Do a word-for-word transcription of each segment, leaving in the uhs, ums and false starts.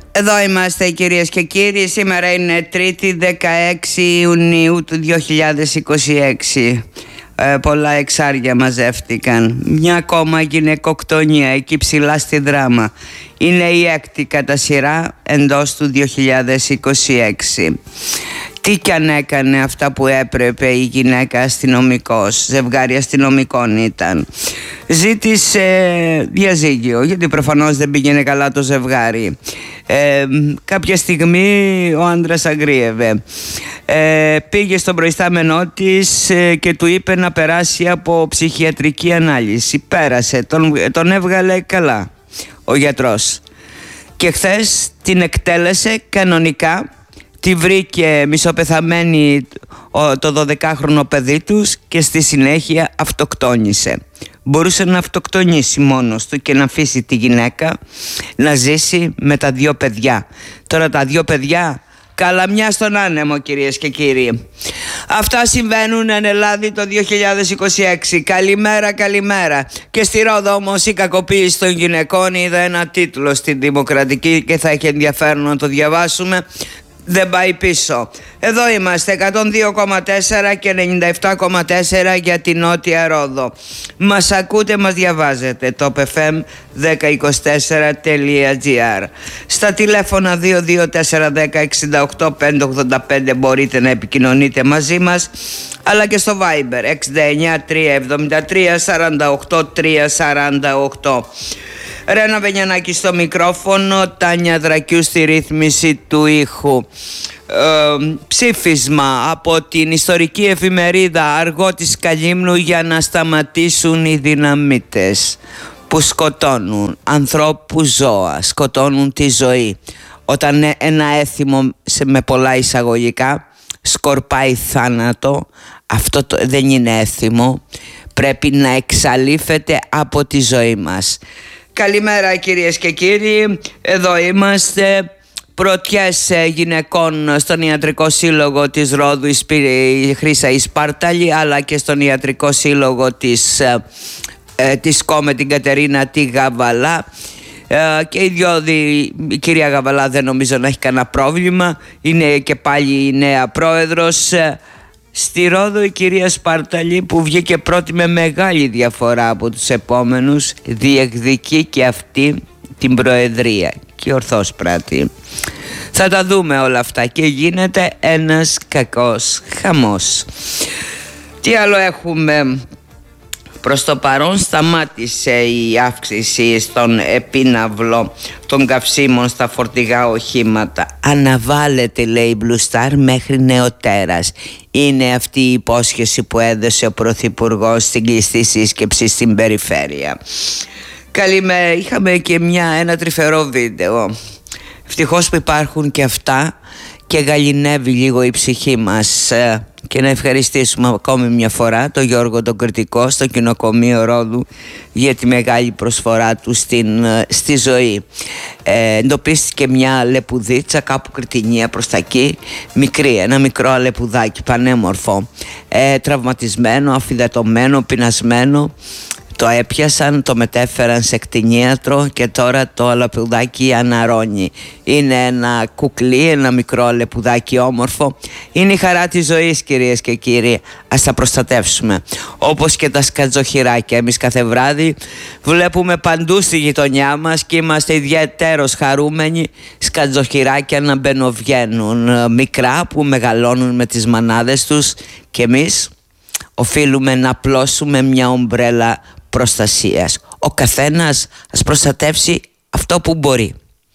Εδώ είμαστε κυρίες και κύριοι. Σήμερα είναι Τρίτη δεκαέξι Ιουνίου του δύο χιλιάδες είκοσι έξι. ε, Πολλά εξάρια μαζεύτηκαν. Μια ακόμα γυναικοκτονία εκεί ψηλά στη Δράμα. Είναι η έκτη κατά σειρά εντός του δύο χιλιάδες είκοσι έξι. Τι κι αν έκανε αυτά που έπρεπε η γυναίκα αστυνομικός, ζευγάρι αστυνομικών ήταν. Ζήτησε διαζύγιο, γιατί προφανώς δεν πήγαινε καλά το ζευγάρι. Ε, κάποια στιγμή ο άντρας αγρίευε. Ε, πήγε στον προϊστάμενό της ε, και του είπε να περάσει από ψυχιατρική ανάλυση. Πέρασε, τον, τον έβγαλε καλά ο γιατρός. Και χθες την εκτέλεσε κανονικά. Τη βρήκε μισοπεθαμένη το δωδεκάχρονο παιδί τους και στη συνέχεια αυτοκτόνησε. Μπορούσε να αυτοκτονήσει μόνος του και να αφήσει τη γυναίκα να ζήσει με τα δύο παιδιά. Τώρα τα δύο παιδιά καλαμιά στον άνεμο, κυρίες και κύριοι. Αυτά συμβαίνουν εν Ελλάδη το δύο χιλιάδες είκοσι έξι. Καλημέρα, καλημέρα. Και στη Ρόδο όμως η κακοποίηση των γυναικών. Είδα ένα τίτλο στην Δημοκρατική και θα έχει ενδιαφέρον να το διαβάσουμε. Δεν πάει πίσω. Εδώ είμαστε εκατόν δύο κόμμα τέσσερα και ενενήντα επτά κόμμα τέσσερα για την Νότια Ρόδο. Μας ακούτε, μας διαβάζετε top εφ εμ δέκα είκοσι τέσσερα τελεία τζι άρ. Στα τηλέφωνα δύο δύο τέσσερα ένα μηδέν εξήντα οκτώ πεντακόσια ογδόντα πέντε μπορείτε να επικοινωνείτε μαζί μας, αλλά και στο Viber εξήντα εννιά τριακόσια εβδομήντα τρία σαράντα οκτώ τριακόσια σαράντα οκτώ. Ρένα Βενιανάκη στο μικρόφωνο, Τάνια Δρακιού στη ρύθμιση του ήχου. Ε, ψήφισμα από την ιστορική εφημερίδα Αργό της Καλύμνου για να σταματήσουν οι δυναμίτες που σκοτώνουν ανθρώπους, ζώα, σκοτώνουν τη ζωή. Όταν ένα έθιμο με πολλά εισαγωγικά σκορπάει θάνατο, αυτό το, δεν είναι έθιμο, πρέπει να εξαλείφεται από τη ζωή μας. Καλημέρα κυρίες και κύριοι, εδώ είμαστε. Πρωτιές γυναικών στον Ιατρικό Σύλλογο της Ρόδου η Χρύσα η Σπάρταλη, αλλά και στον Ιατρικό Σύλλογο της, ε, της ΚΟ με την Κατερίνα τη Γαβαλά. Ε, και οι δυο, η κυρία Γαβαλά δεν νομίζω να έχει κανένα πρόβλημα, είναι και πάλι η νέα πρόεδρος. Στη Ρόδο η κυρία Σπάρταλη, που βγήκε πρώτη με μεγάλη διαφορά από τους επόμενους, διεκδικεί και αυτή την προεδρία και ορθώς πράττει. Θα τα δούμε όλα αυτά και γίνεται ένας κακός χαμός. Τι άλλο έχουμε? Προς το παρόν σταμάτησε η αύξηση στον επίναυλο των καυσίμων στα φορτηγά οχήματα. Αναβάλλεται, λέει η Blue Star, μέχρι νεοτέρας. Είναι αυτή η υπόσχεση που έδωσε ο Πρωθυπουργός στην κλειστή σύσκεψη στην περιφέρεια. Καλημέρα, είχαμε και μια, ένα τρυφερό βίντεο. Ευτυχώς που υπάρχουν και αυτά και γαληνεύει λίγο η ψυχή μας. Και να ευχαριστήσουμε ακόμη μια φορά τον Γιώργο τον Κρητικό στο κοινοκομείο Ρόδου για τη μεγάλη προσφορά του στην, στη ζωή. Ε, εντοπίστηκε μια λεπουδίτσα κάπου Κρητινία προς τα εκεί, μικρή, ένα μικρό αλεπουδάκι πανέμορφο, ε, τραυματισμένο, αφυδατωμένο, πεινασμένο. Το έπιασαν, το μετέφεραν σε κτηνίατρο και τώρα το αλεπουδάκι αναρρώνει. Είναι ένα κουκλί, ένα μικρό αλεπουδάκι όμορφο. Είναι η χαρά της ζωής, κυρίες και κύριοι. Ας τα προστατεύσουμε. Όπως και τα σκατζοχυράκια. Εμείς κάθε βράδυ βλέπουμε παντού στη γειτονιά μας και είμαστε ιδιαίτερος χαρούμενοι σκατζοχυράκια να μπαινοβγαίνουν. Μικρά που μεγαλώνουν με τις μανάδες τους και εμείς οφείλουμε να απλώσουμε μια ομπρέλα προστασίας. Ο καθένας ας προστατεύσει αυτό που μπορεί.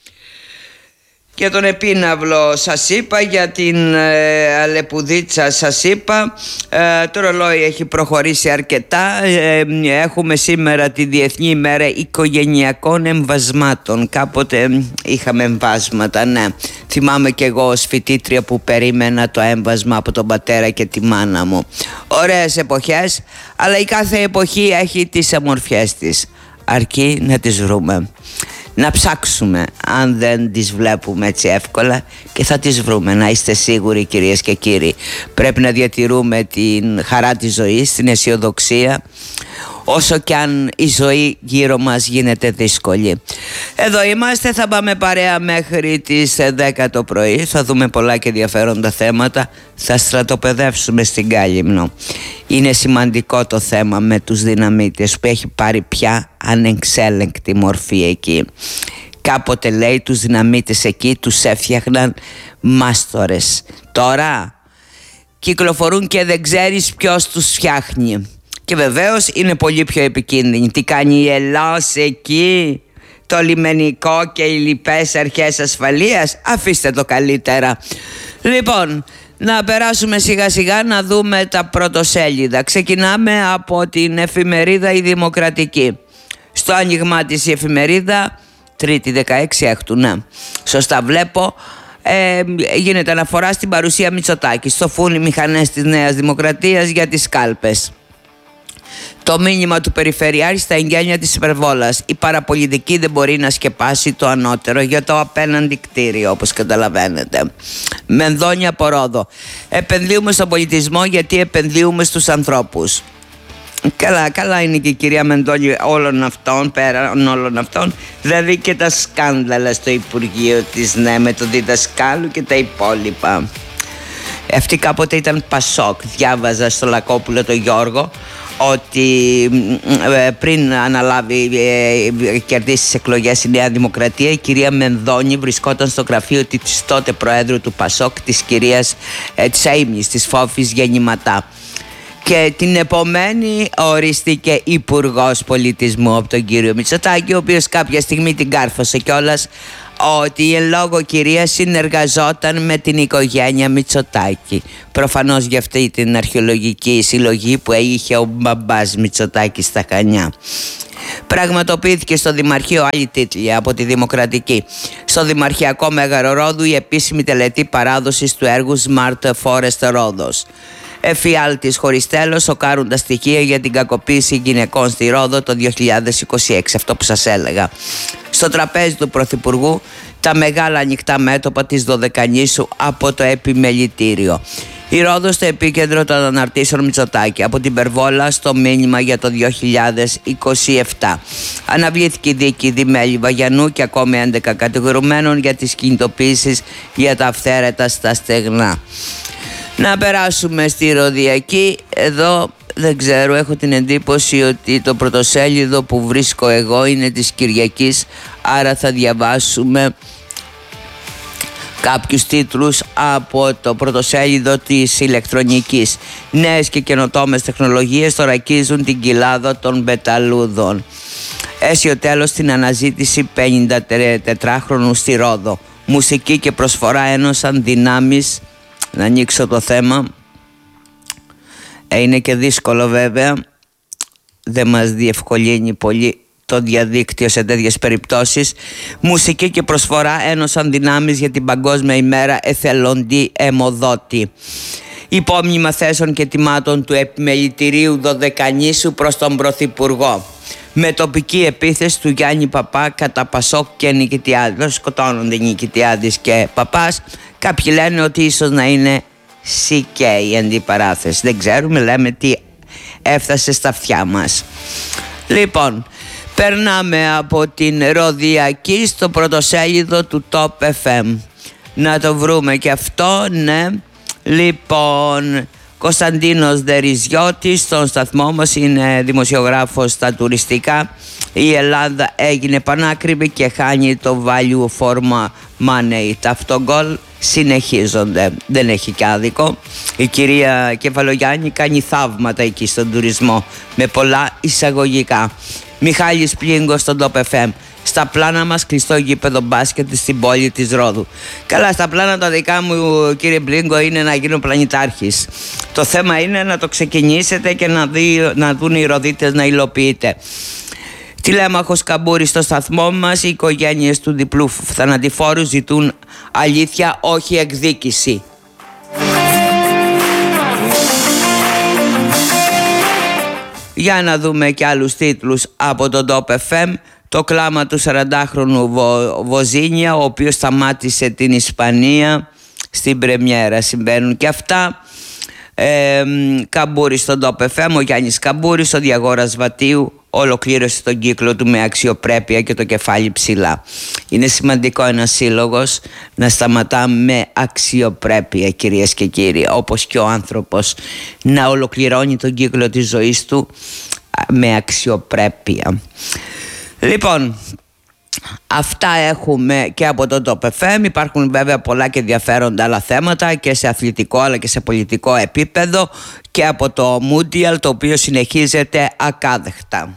Και τον επίναυλο σας είπα, για την ε, αλεπουδίτσα σας είπα. ε, Το ρολόι έχει προχωρήσει αρκετά. ε, Έχουμε σήμερα τη Διεθνή ημέρα οικογενειακών εμβασμάτων. Κάποτε είχαμε εμβάσματα, ναι. Θυμάμαι και εγώ ως φοιτήτρια που περίμενα το έμβασμα από τον πατέρα και τη μάνα μου. Ωραίες εποχές, αλλά η κάθε εποχή έχει τις αμορφιές της. Αρκεί να τις βρούμε. Να ψάξουμε, αν δεν τις βλέπουμε έτσι εύκολα, και θα τις βρούμε, να είστε σίγουροι, κυρίες και κύριοι. Πρέπει να διατηρούμε την χαρά της ζωής, την αισιοδοξία, όσο κι αν η ζωή γύρω μας γίνεται δύσκολη. Εδώ είμαστε, θα πάμε παρέα μέχρι τις δέκα το πρωί, θα δούμε πολλά και ενδιαφέροντα θέματα, θα στρατοπεδεύσουμε στην Κάλυμνο. Είναι σημαντικό το θέμα με τους δυναμίτες που έχει πάρει πια ανεξέλεγκτη μορφή εκεί. Κάποτε λέει τους δυναμίτες εκεί τους έφτιαχναν μάστορες. Τώρα κυκλοφορούν και δεν ξέρεις ποιος τους φτιάχνει. Και βεβαίως είναι πολύ πιο επικίνδυνη. Τι κάνει η Ελλάς εκεί, το λιμενικό και οι λοιπές αρχές ασφαλείας? Αφήστε το καλύτερα. Λοιπόν, να περάσουμε σιγά σιγά να δούμε τα πρωτοσέλιδα. Ξεκινάμε από την εφημερίδα Η Δημοκρατική. Στο άνοιγμά της η εφημερίδα, Τρίτη δεκαέξι Έκτου, ναι, σωστά βλέπω, ε, γίνεται αναφορά στην παρουσία Μητσοτάκη. Στο φούνι μηχανές της Νέας Δημοκρατίας για τις κάλπες. Το μήνυμα του Περιφερειάρχη στα εγγένεια της υπερβόλας. Η παραπολιτική δεν μπορεί να σκεπάσει το ανώτερο για το απέναντι κτίριο, όπως καταλαβαίνετε. Μενδώνη από Ρόδο. Επενδύουμε στον πολιτισμό γιατί επενδύουμε στους ανθρώπους. Καλά, καλά είναι και η κυρία Μεντώνη όλων αυτών, πέραν όλων αυτών. Δηλαδή και τα σκάνδαλα στο Υπουργείο της, ναι, με τον διδασκάλου και τα υπόλοιπα. Αυτή κάποτε ήταν Πασόκ. Διάβαζα στο Λακόπουλο τον Γιώργο ότι ε, πριν αναλάβει ε, κερδίσει τις εκλογές η Νέα Δημοκρατία, η κυρία Μενδώνη βρισκόταν στο γραφείο της τότε Προέδρου του Πασόκ, της κυρίας ε, της Αΐμνης, της Φόφης Γεννηματά. Και την επομένη ορίστηκε υπουργός πολιτισμού από τον κύριο Μητσοτάκη, ο οποίος κάποια στιγμή την κάρφωσε κιόλας ότι η εν λόγω κυρία συνεργαζόταν με την οικογένεια Μητσοτάκη. Προφανώς για αυτή την αρχαιολογική συλλογή που είχε ο μπαμπάς Μητσοτάκη στα Χανιά. Πραγματοποιήθηκε στο Δημαρχείο, άλλη τίτλη από τη Δημοκρατική. Στο Δημαρχιακό Μέγαρο Ρόδου η επίσημη τελετή παράδοσης του έργου Smart Forest Ρόδος. Εφιάλτης χωρίς τέλος, σοκάρουν τα στοιχεία για την κακοποίηση γυναικών στη Ρόδο το δύο χιλιάδες είκοσι έξι, αυτό που σας έλεγα. Στο τραπέζι του Πρωθυπουργού τα μεγάλα ανοιχτά μέτωπα της Δωδεκανήσου από το επιμελητήριο. Η Ρόδος στο επίκεντρο των αναρτήσεων Μητσοτάκη, από την Περβόλα στο μήνυμα για το δύο χιλιάδες είκοσι επτά. Αναβλήθηκε η δίκη Δημέλη Βαγιανού και ακόμη έντεκα κατηγορουμένων για τις κινητοποίησεις για τα αυθαίρετα στα στεγνά. Να περάσουμε στη Ροδιακή. Εδώ δεν ξέρω, έχω την εντύπωση ότι το πρωτοσέλιδο που βρίσκω εγώ είναι της Κυριακής, άρα θα διαβάσουμε κάποιους τίτλους από το πρωτοσέλιδο της ηλεκτρονικής. Νέες και καινοτόμες τεχνολογίες θωρακίζουν την κοιλάδα των πεταλούδων. Έσιο τέλος στην αναζήτηση πενηντατετράχρονου στη Ρόδο. Μουσική και προσφορά ένωσαν δυνάμεις. Να ανοίξω το θέμα. Ε, είναι και δύσκολο βέβαια. Δεν μας διευκολύνει πολύ το διαδίκτυο σε τέτοιες περιπτώσεις. Μουσική και προσφορά ένωσαν δυνάμεις για την Παγκόσμια ημέρα εθελοντή αιμοδότη. Υπόμνημα θέσεων και τιμάτων του επιμελητηρίου Δωδεκανήσου προς τον Πρωθυπουργό. Με τοπική επίθεση του Γιάννη Παπά κατά Πασόκ και Νικητιάδης. Σκοτώνονται Νικητιάδης και Παπάς. Κάποιοι λένε ότι ίσως να είναι σι κέι αντιπαράθεση. Δεν ξέρουμε, λέμε τι έφτασε στα αυτιά μας. Λοιπόν, περνάμε από την Ροδιακή στο πρωτοσέλιδο του Top εφ εμ. Να το βρούμε και αυτό, ναι. Λοιπόν, Κωνσταντίνος Δεριζιώτης στον σταθμό μας, είναι δημοσιογράφος στα τουριστικά. Η Ελλάδα έγινε πανάκριβη και χάνει το value for money. Τα αυτογκόλ συνεχίζονται, δεν έχει κι άδικο. Η κυρία Κεφαλογιάννη κάνει θαύματα εκεί στον τουρισμό με πολλά εισαγωγικά. Μιχάλης Πλίγκος στον Top εφ εμ. Στα πλάνα μας κλειστό γήπεδο μπάσκετ στην πόλη της Ρόδου. Καλά, στα πλάνα τα δικά μου, κύριε Πλίγκο, είναι να γίνω πλανητάρχης. Το θέμα είναι να το ξεκινήσετε και να, δει, να δουν οι Ροδίτες να υλοποιείτε. Τηλέμαχος Καμπούρη στο σταθμό μας. Οι οικογένειες του διπλού θανατηφόρου ζητούν αλήθεια, όχι εκδίκηση. Για να δούμε και άλλους τίτλους από τον Top εφ εμ. Το κλάμα του σαραντάχρονου Βο, Βοζίνια, ο οποίος σταμάτησε την Ισπανία στην πρεμιέρα. Συμβαίνουν και αυτά. ε, Καμπούρη στον Top εφ εμ, ο Γιάννης Καμπούρης, ο Διαγόρας Βατίου ολοκλήρωσε τον κύκλο του με αξιοπρέπεια και το κεφάλι ψηλά. Είναι σημαντικό ένας σύλλογος να σταματά με αξιοπρέπεια, κυρίες και κύριοι, όπως και ο άνθρωπος να ολοκληρώνει τον κύκλο της ζωής του με αξιοπρέπεια. Λοιπόν, αυτά έχουμε και από το Top εφ εμ. Υπάρχουν βέβαια πολλά και ενδιαφέροντα άλλα θέματα και σε αθλητικό αλλά και σε πολιτικό επίπεδο και από το Mundial, το οποίο συνεχίζεται ακάδεκτα.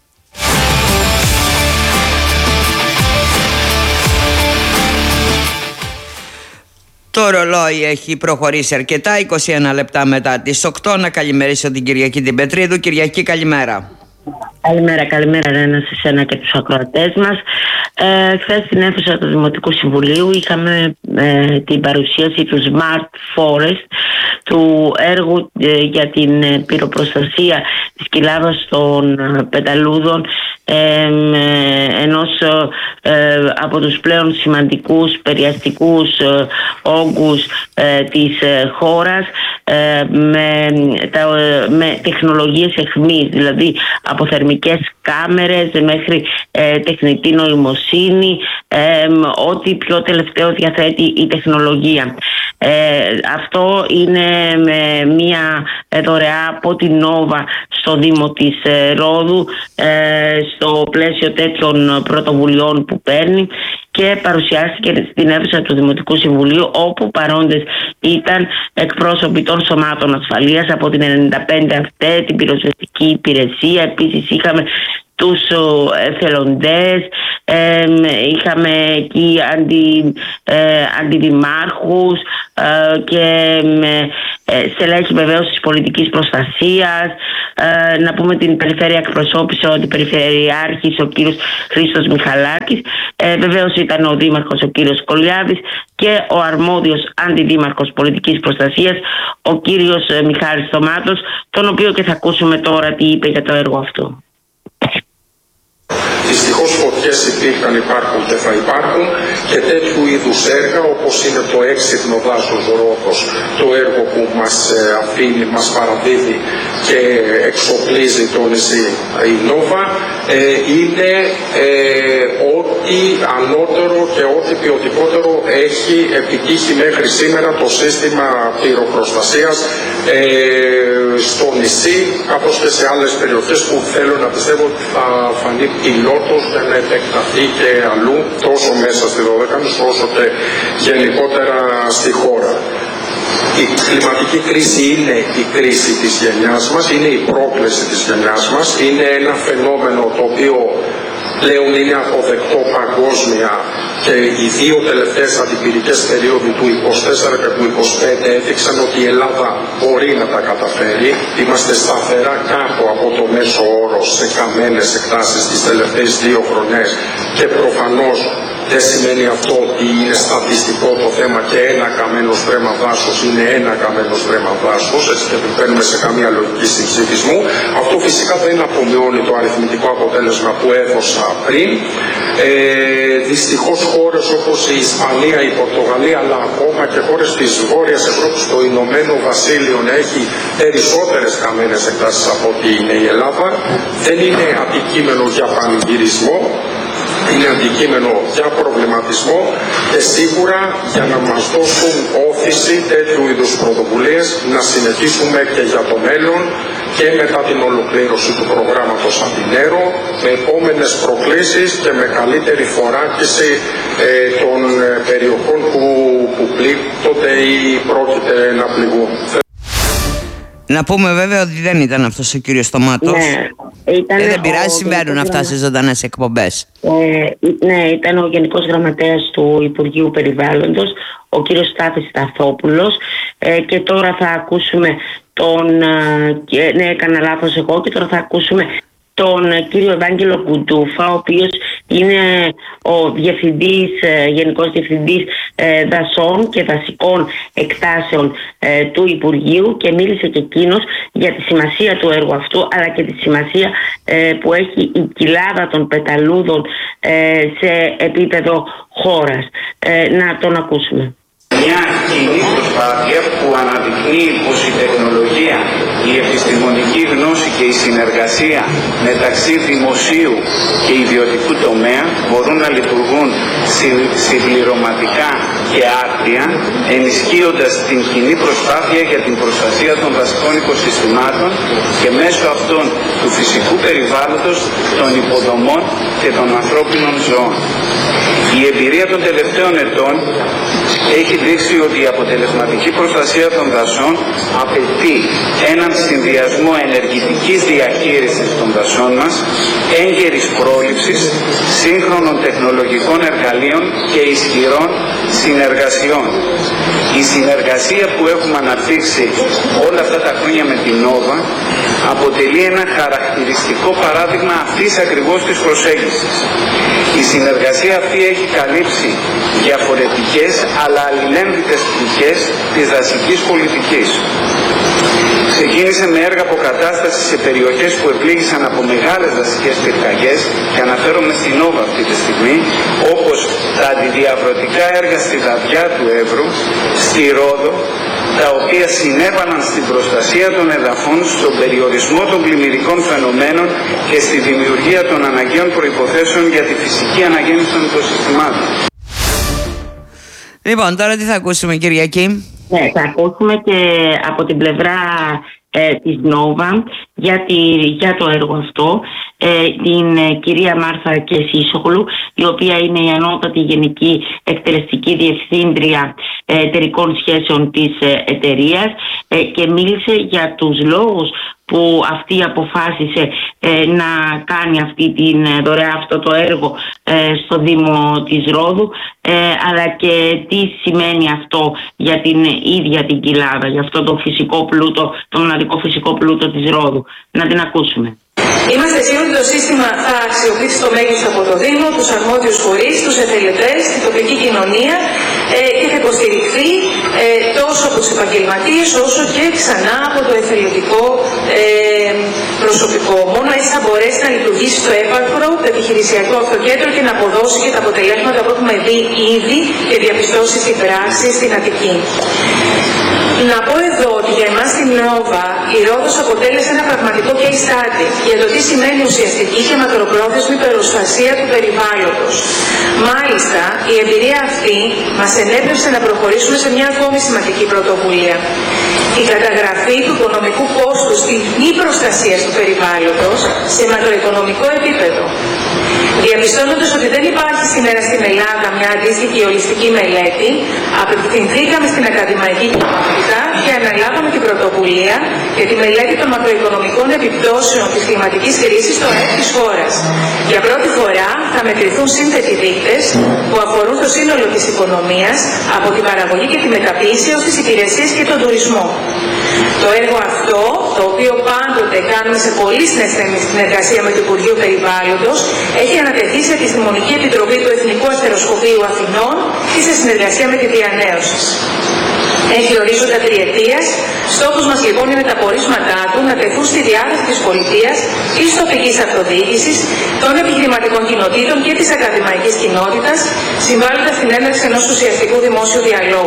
Το ρολόι έχει προχωρήσει αρκετά, είκοσι ένα λεπτά μετά τις οκτώ. Να καλημερίσω την Κυριακή την Πετρίδου. Κυριακή, καλημέρα. Καλημέρα, καλημέρα Ρένα, σε εσένα και τους ακροατές μας. Ε, χθες στην αίθουσα του Δημοτικού Συμβουλίου είχαμε ε, την παρουσίαση του Smart Forest, του έργου ε, για την ε, πυροπροστασία της κοιλάδας των ε, πεταλούδων, ε, ε, ενός ε, από τους πλέον σημαντικούς περιαστικούς ε, όγκους ε, της ε, χώρας, ε, με, τα, με τεχνολογίες εχμής, δηλαδή από θερμικές κάμερες μέχρι ε, τεχνητή νοημοσύνη, ε, ό,τι πιο τελευταίο διαθέτει η τεχνολογία. Ε, αυτό είναι με μια δωρεά από την Νόβα στο Δήμο της ε, Ρόδου, ε, στο πλαίσιο τέτοιων πρωτοβουλειών που παίρνει, και παρουσιάστηκε στην αίθουσα του Δημοτικού Συμβουλίου, όπου παρόντες ήταν εκπρόσωποι των σωμάτων ασφαλείας από την ενενήντα πέντε ΑΦΤΕ, την πυροσβεστική υπηρεσία. Επίσης είχαμε τους εθελοντές, ε, είχαμε εκεί αντι, ε, αντιδημάρχους ε, και ε, στελέχη βεβαίως της πολιτικής προστασίας. Ε, να πούμε την περιφέρεια εκπροσώπησε ο αντιπεριφερειάρχης, ο κύριος Χρήστος Μιχαλάκης. Ε, βεβαίως ήταν ο δήμαρχος, ο κύριος Κολιάδης, και ο αρμόδιος αντιδήμαρχος πολιτικής προστασίας, ο κύριος Μιχάλης Θωμάτος, τον οποίο και θα ακούσουμε τώρα τι είπε για το έργο αυτό. Δυστυχώς φωτιές υπήρχαν, υπάρχουν και θα υπάρχουν, και τέτοιου είδους έργα όπως είναι το έξυπνο δάσος Ρόδος, το έργο που μας αφήνει, μας παραδίδει και εξοπλίζει το νησί η Νόβα, ε, είναι ε, ό,τι ανώτερο και ό,τι ποιοτικότερο έχει επιτύχει μέχρι σήμερα το σύστημα πυροπροστασίας ε, στο νησί, καθώς και σε άλλες περιοχές που θέλω να πιστεύω ότι θα φανεί πιλότος για να επεκταθεί και αλλού, τόσο μέσα στη Δωδεκάνησο όσο και γενικότερα στη χώρα. Η κλιματική κρίση είναι η κρίση της γενιάς μας, είναι η πρόκληση της γενιάς μας, είναι ένα φαινόμενο το οποίο πλέον είναι αποδεκτό παγκόσμια, και οι δύο τελευταίες αντιπυρικές περίοδοι του είκοσι τέσσερα και του είκοσι πέντε έδειξαν ότι η Ελλάδα μπορεί να τα καταφέρει. Είμαστε σταθερά κάτω από το μέσο όρο σε καμένες εκτάσεις τις τελευταίες δύο χρονιές, και προφανώς δεν σημαίνει αυτό ότι είναι στατιστικό το θέμα και ένα καμένο στρέμμα δάσος είναι ένα καμένο στρέμμα δάσος, έτσι και δεν παίρνουμε σε καμία λογική συμψηφισμού. Αυτό φυσικά δεν απομειώνει το αριθμητικό αποτέλεσμα που έδωσα πριν. Ε, δυστυχώς χώρες όπως η Ισπανία, η Πορτογαλία, αλλά ακόμα και χώρες της Βόρειας Ευρώπης, το Ηνωμένο Βασίλειο, να έχει περισσότερες καμένες εκτάσεις από ότι είναι η Ελλάδα, δεν είναι αντικείμενο για πανηγυρισμό. Είναι αντικείμενο για προβληματισμό και σίγουρα για να μας δώσουν όθηση τέτοιου είδους πρωτοβουλίες να συνεχίσουμε και για το μέλλον, και μετά την ολοκλήρωση του προγράμματος Αντινέρο, με επόμενες προκλήσεις και με καλύτερη θωράκιση ε, των ε, περιοχών που, που πλήττονται ή πρόκειται να πληγούν. Να πούμε βέβαια ότι δεν ήταν αυτός ο κύριος Στομάτος. Ναι, ήταν ε, δεν πειράζει, συμβαίνουν αυτά σε ζωντανές εκπομπές. Ε, ναι, ήταν ο Γενικός Γραμματέας του Υπουργείου Περιβάλλοντος, ο κύριος Στάθης Σταθόπουλος, ε, και τώρα θα ακούσουμε τον... Ε, ναι, έκανα λάθος εγώ, και τώρα θα ακούσουμε τον κύριο Ευάγγελο Κουντούφα, ο οποίος είναι ο διευθυντής, γενικός διευθυντής δασών και δασικών εκτάσεων του Υπουργείου, και μίλησε και εκείνος για τη σημασία του έργου αυτού, αλλά και τη σημασία που έχει η κοιλάδα των πεταλούδων σε επίπεδο χώρας. Να τον ακούσουμε. Μια κοινή προσπάθεια που αναδεικνύει πως η τεχνολογία, η επιστημονική γνώση και η συνεργασία μεταξύ δημοσίου και ιδιωτικού τομέα μπορούν να λειτουργούν συμπληρωματικά και άρτια, ενισχύοντας την κοινή προσπάθεια για την προστασία των δασικών οικοσυστημάτων και μέσω αυτών του φυσικού περιβάλλοντος, των υποδομών και των ανθρώπινων ζώων. Η εμπειρία των τελευταίων ετών έχει δείξει ότι η αποτελεσματική προστασία των δασών απαιτεί έναν συνδυασμό ενεργητικής διαχείρισης των δασών μας, έγκαιρης πρόληψης, σύγχρονων τεχνολογικών εργαλείων και ισχυρών συνεργασιών. Η συνεργασία που έχουμε αναπτύξει όλα αυτά τα χρόνια με την Νόβα αποτελεί ένα χαρακτηριστικό παράδειγμα αυτής ακριβώς της προσέγγισης. Η συνεργασία αυτή έχει καλύψει διαφορετικές αλλά αλληλένδυτες πτυχές της δασικής πολιτικής. Ξεκίνησε με έργα αποκατάσταση σε περιοχές που επλήγησαν από μεγάλες δασικές πυρκαγιές και αναφέρομαι στην Νόβα αυτή τη στιγμή, όπως τα αντιδιαβρωτικά έργα στη Δαβιά του Εύρου, στη Ρόδο, τα οποία συνέβαλαν στην προστασία των εδαφών, στον περιορισμό των πλημμυρικών φαινομένων και στη δημιουργία των αναγκαίων προϋποθέσεων για τη φυσική αναγέννηση των οικοσυστημάτων. Λοιπόν, τώρα τι θα ακούσουμε, Κυριακή? Ναι, θα ακούσουμε και από την πλευρά ε, της Νόβα για, τη, για το έργο αυτό ε, την ε, κυρία Μάρθα Κεσίσογλου, η οποία είναι η ανώτατη γενική εκτελεστική διευθύντρια ε, εταιρικών σχέσεων της ε, εταιρείας ε, και μίλησε για τους λόγους που αυτή αποφάσισε ε, να κάνει αυτή την ε, δωρεά αυτό το έργο ε, στο Δήμο της Ρόδου, ε, αλλά και τι σημαίνει αυτό για την ίδια την Κοιλάδα, για αυτό το φυσικό πλούτο, το μοναδικό φυσικό πλούτο της Ρόδου. Να την ακούσουμε. Είμαστε σίγουροι ότι το σύστημα θα αξιοποιήσει το μέγιστο από το Δήμο, τους αρμόδιους φορείς, τους εθελοντές, την τοπική κοινωνία ε, και θα υποστηριχθεί ε, τόσο από τους επαγγελματίες όσο και ξανά από το εθελοντικό ε, προσωπικό. Μόνο έτσι θα μπορέσει να λειτουργήσει το έπακρο, το επιχειρησιακό αυτοκέντρο και να αποδώσει και τα αποτελέσματα που έχουμε δει ήδη και διαπιστώσει στην πράξη στην Αττική. Να πω εδώ ότι για εμάς στην Νόβα η Ρόδος αποτέλεσε ένα πραγματικό case study για το τι σημαίνει ουσιαστική και μακροπρόθεσμη προστασία του περιβάλλοντος. Μάλιστα, η εμπειρία αυτή μας ενέπνευσε να προχωρήσουμε σε μια ακόμη σημαντική πρωτοβουλία. Η καταγραφή του οικονομικού κόστους στη μη προστασία του περιβάλλοντος σε μακροοικονομικό επίπεδο. Διαπιστώνοντας ότι δεν υπάρχει σήμερα στην Ελλάδα μια αντίστοιχη ολιστική μελέτη, απευθυνθήκαμε στην ακαδημαϊκή κοινότητα και αναλάβαμε την πρωτοβουλία για τη μελέτη των μακροοικονομικών επιπτώσεων της κλιματικής κρίσης στο ΑΕΠ της χώρας. Για πρώτη φορά θα μετρηθούν σύνθετοι δείκτες που αφορούν το σύνολο της οικονομίας, από την παραγωγή και τη μεταποίηση έως τις υπηρεσίες και τον τουρισμό. Το έργο αυτό, το οποίο πάντοτε κάνουμε σε πολύ στενή συνεργασία με το Υπουργείο Περιβάλλοντος, έχει ανατεθεί σε Επιστημονική Επιτροπή του Εθνικού Αστεροσκοπείου Αθηνών και σε συνεργασία με τη Διανέωση. Έχει ορίζοντα τριετίας. Στόχος μας λοιπόν είναι τα πορίσματά του να τεθούν στη διάθεση της πολιτείας, της τοπικής αυτοδιοίκησης, των επιχειρηματικών κοινοτήτων και της ακαδημαϊκής κοινότητας, συμβάλλοντας στην έναρξη ενός ουσιαστικού δημόσιου διαλόγου.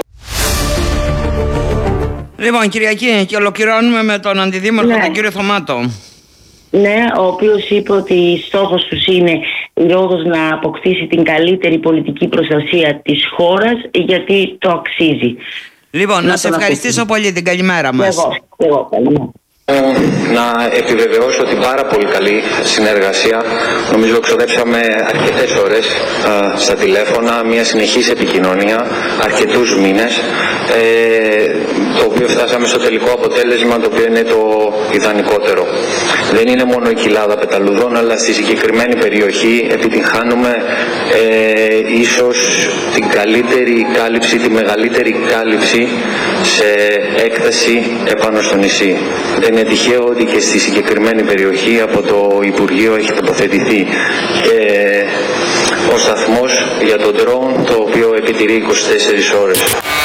Λοιπόν, Κυριακή, και ολοκληρώνουμε με τον Αντιδήμαρχο, ναι, τον κύριο Θωμάτο. Ναι, ο οποίος είπε ότι στόχος τους είναι η Ρόδος να αποκτήσει την καλύτερη πολιτική προστασία της χώρας, γιατί το αξίζει. Λοιπόν, να, να σε ευχαριστήσω πολύ, την καλημέρα μας. Εγώ, εγώ, καλημέρα. Να επιβεβαιώσω την πάρα πολύ καλή συνεργασία. Νομίζω ξοδέψαμε αρκετές ώρες α, στα τηλέφωνα, μια συνεχής επικοινωνία, αρκετούς μήνες, ε, το οποίο φτάσαμε στο τελικό αποτέλεσμα, το οποίο είναι το ιδανικότερο. Δεν είναι μόνο η Κοιλάδα Πεταλουδών, αλλά στη συγκεκριμένη περιοχή επιτυγχάνουμε ε, ίσως την καλύτερη κάλυψη, τη μεγαλύτερη κάλυψη σε έκταση επάνω στο νησί. Δεν είναι τυχαίο ότι και στη συγκεκριμένη περιοχή από το Υπουργείο έχει τοποθετηθεί και ο σταθμός για τον drone, το οποίο επιτηρεί είκοσι τέσσερις ώρες.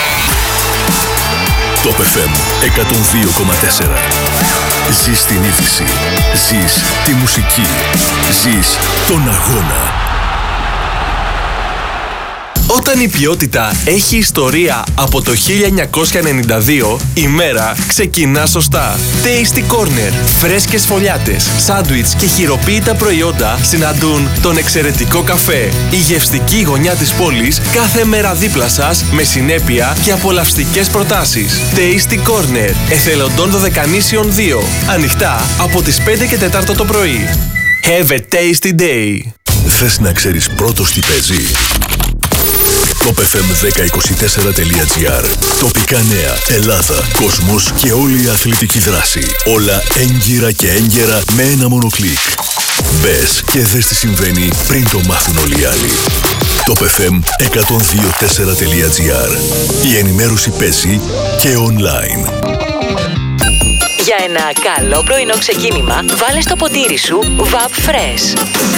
Top εφ εμ εκατόν δύο κόμμα τέσσερα. Ζεις την είδηση, ζεις τη μουσική, ζεις τον αγώνα. Όταν η ποιότητα έχει ιστορία από το χίλια εννιακόσια ενενήντα δύο, η μέρα ξεκινά σωστά. Tasty Corner. Φρέσκες φωλιάτες, σάντουιτς και χειροποίητα προϊόντα συναντούν τον εξαιρετικό καφέ. Η γευστική γωνιά της πόλης κάθε μέρα δίπλα σας με συνέπεια και απολαυστικές προτάσεις. Tasty Corner. Εθελοντών Δωδεκανήσιων δύο. Ανοιχτά από τις πέντε και τέσσερα το πρωί. Have a tasty day. Θες να ξέρεις πρώτος τι παίζει? Top εφ εμ δέκα είκοσι τέσσερα τελεία τζι άρ. Τοπικά νέα, Ελλάδα, κόσμος και όλη η αθλητική δράση. Όλα έγκυρα και έγκαιρα με ένα μόνο κλικ. Μπες και δες τι συμβαίνει πριν το μάθουν όλοι οι άλλοι. Top εφ εμ εκατόν δύο κόμμα τέσσερα τελεία τζι άρ. Η ενημέρωση παίζει και online. Για ένα καλό πρωινό ξεκίνημα, βάλε στο ποτήρι σου Vap Fresh.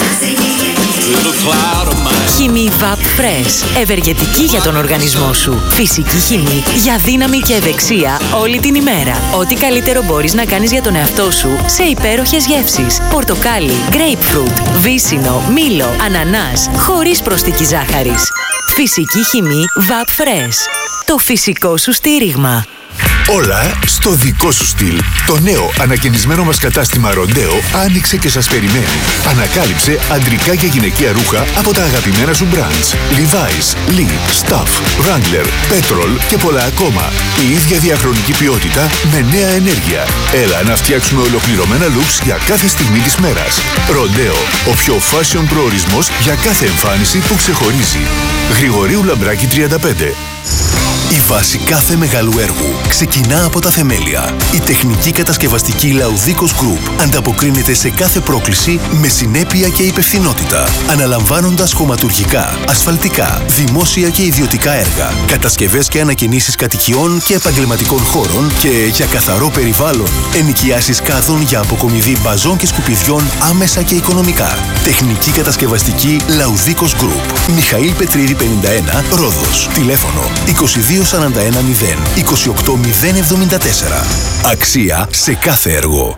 Χυμή Vap Fresh. Ευεργετική για τον οργανισμό σου. Φυσική χυμή για δύναμη και ευεξία όλη την ημέρα. Ό,τι καλύτερο μπορείς να κάνεις για τον εαυτό σου σε υπέροχες γεύσεις. Πορτοκάλι, grapefruit, βύσσινο, μήλο, ανανάς, χωρίς προστική ζάχαρης. Φυσική χυμή Vap Fresh. Το φυσικό σου στήριγμα. Όλα στο δικό σου στυλ. Το νέο ανακαινισμένο μας κατάστημα Ροντέο άνοιξε και σας περιμένει. Ανακάλυψε αντρικά και γυναικεία ρούχα από τα αγαπημένα σου brands. Levi's, Lee, Stuff, Wrangler, Petrol και πολλά ακόμα. Η ίδια διαχρονική ποιότητα με νέα ενέργεια. Έλα να φτιάξουμε ολοκληρωμένα looks για κάθε στιγμή της μέρας. Ροντέο, ο πιο fashion προορισμός για κάθε εμφάνιση που ξεχωρίζει. Γρηγορίου Λαμπράκη τριάντα πέντε. Η βάση κάθε μεγάλου έργου ξεκινά από τα θεμέλια. Η τεχνική κατασκευαστική Λαουδίκος Group ανταποκρίνεται σε κάθε πρόκληση με συνέπεια και υπευθυνότητα, αναλαμβάνοντας χωματουργικά, ασφαλτικά, δημόσια και ιδιωτικά έργα, κατασκευές και ανακαινήσεις κατοικιών και επαγγελματικών χώρων και για καθαρό περιβάλλον, ενοικιάσεις κάδων για αποκομιδή μπαζών και σκουπιδιών άμεσα και οικονομικά. Τεχνική κατασκευαστική Λαουδίκος Group. Μιχαήλ Πετρίδη πενήντα ένα, Ρόδος. Τηλέφωνο είκοσι δύο σαράντα ένα μηδέν είκοσι οκτώ μηδέν εβδομήντα τέσσερα. Αξία σε κάθε έργο.